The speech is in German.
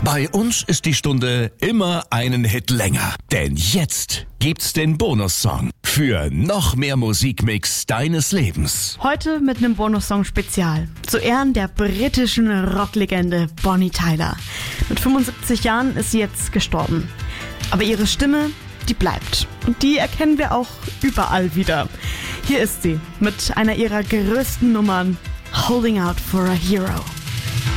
Bei uns ist die Stunde immer einen Hit länger. Denn jetzt gibt's den Bonussong für noch mehr Musikmix deines Lebens. Heute mit einem Bonussong-Spezial. Zu Ehren der britischen Rocklegende Bonnie Tyler. Mit 75 Jahren ist sie jetzt gestorben. Aber ihre Stimme, die bleibt. Und die erkennen wir auch überall wieder. Hier ist sie mit einer ihrer größten Nummern, Holding Out for a Hero.